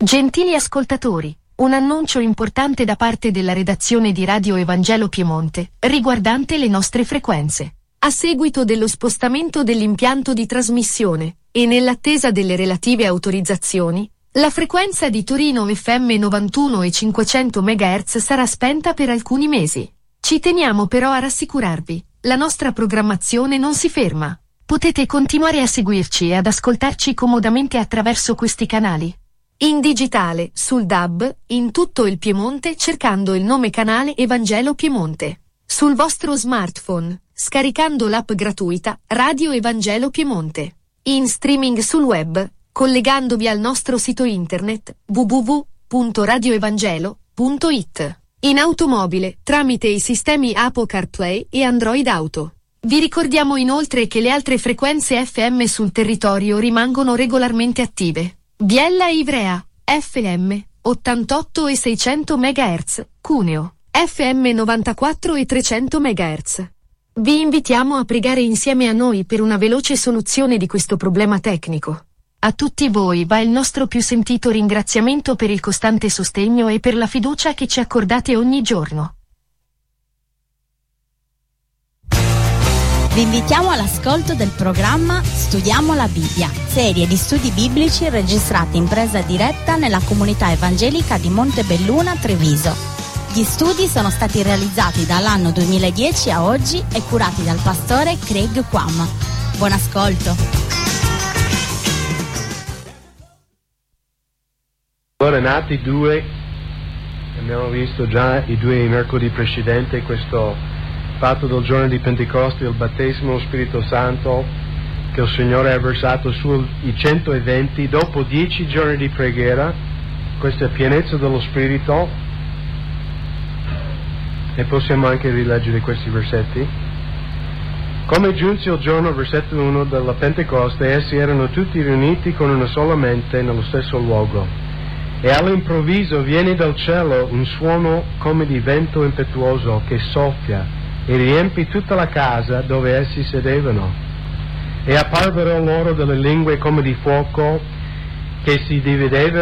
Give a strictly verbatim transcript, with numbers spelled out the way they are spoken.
Gentili ascoltatori, un annuncio importante da parte della redazione di Radio Evangelo Piemonte, riguardante le nostre frequenze. A seguito dello spostamento dell'impianto di trasmissione, e nell'attesa delle relative autorizzazioni, la frequenza di Torino F M novantuno e cinquecento megahertz sarà spenta per alcuni mesi. Ci teniamo però a rassicurarvi, la nostra programmazione non si ferma. Potete continuare a seguirci e ad ascoltarci comodamente attraverso questi canali. In digitale, sul D A B, in tutto il Piemonte cercando il nome canale Evangelo Piemonte. Sul vostro smartphone, scaricando l'app gratuita Radio Evangelo Piemonte. In streaming sul web, collegandovi al nostro sito internet w w w punto radio evangelo punto i t. In automobile, tramite i sistemi Apple CarPlay e Android Auto. Vi ricordiamo inoltre che le altre frequenze F M sul territorio rimangono regolarmente attive. Biella e Ivrea, F M, ottantotto e seicento megahertz, Cuneo, F M novantaquattro e trecento megahertz. Vi invitiamo a pregare insieme a noi per una veloce soluzione di questo problema tecnico. A tutti voi va il nostro più sentito ringraziamento per il costante sostegno e per la fiducia che ci accordate ogni giorno. Vi invitiamo all'ascolto del programma Studiamo la Bibbia, serie di studi biblici registrati in presa diretta nella comunità evangelica di Montebelluna, Treviso. Gli studi sono stati realizzati dall'anno duemiladieci a oggi e curati dal pastore Craig Quam. Buon ascolto. Allora, nati due, abbiamo visto già i due mercoledì precedenti questo fatto del giorno di Pentecoste, il battesimo dello Spirito Santo che il Signore ha versato sui centoventi dopo dieci giorni di preghiera, questa pienezza dello Spirito. E possiamo anche rileggere questi versetti. Come giunse il giorno, versetto uno, della Pentecoste, essi erano tutti riuniti con una sola mente nello stesso luogo. E all'improvviso viene dal cielo un suono come di vento impetuoso che soffia e riempì tutta la casa dove essi sedevano. E apparvero loro delle lingue come di fuoco che si dividevano